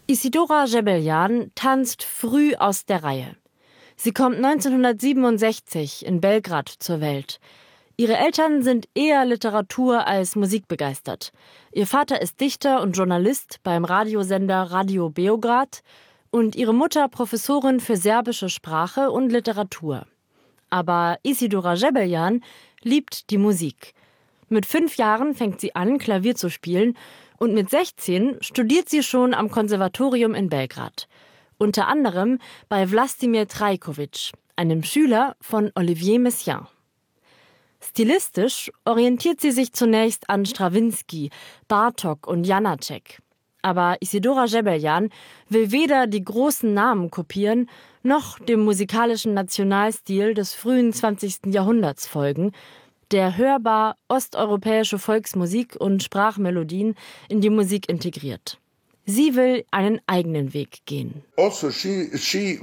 Isidora Gebeljan tanzt früh aus der Reihe. Sie kommt 1967 in Belgrad zur Welt. Ihre Eltern sind eher Literatur- als musikbegeistert. Ihr Vater ist Dichter und Journalist beim Radiosender Radio Beograd und ihre Mutter Professorin für serbische Sprache und Literatur. Aber Isidora Gebeljan liebt die Musik. Mit 5 Jahren fängt sie an, Klavier zu spielen und mit 16 studiert sie schon am Konservatorium in Belgrad. Unter anderem bei Vlastimir Trajković, einem Schüler von Olivier Messiaen. Stilistisch orientiert sie sich zunächst an Strawinsky, Bartók und Janáček. Aber Isidora Gebeljan will weder die großen Namen kopieren, noch dem musikalischen Nationalstil des frühen 20. Jahrhunderts folgen, der hörbar osteuropäische Volksmusik und Sprachmelodien in die Musik integriert. Sie will einen eigenen Weg gehen. Sie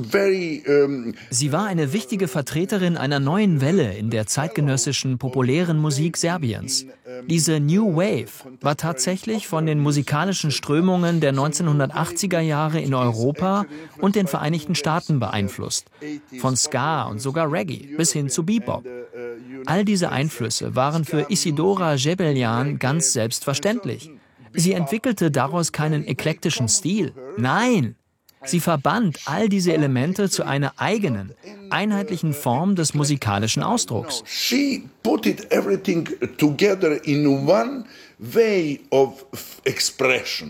war eine wichtige Vertreterin einer neuen Welle in der zeitgenössischen populären Musik Serbiens. Diese New Wave war tatsächlich von den musikalischen Strömungen der 1980er Jahre in Europa und den Vereinigten Staaten beeinflusst. Von Ska und sogar Reggae bis hin zu Bebop. All diese Einflüsse waren für Isidora Gebeljan ganz selbstverständlich. Sie entwickelte daraus keinen eklektischen Stil. Nein! Sie verband all diese Elemente zu einer eigenen, einheitlichen Form des musikalischen Ausdrucks. She put everything together in one way of expression.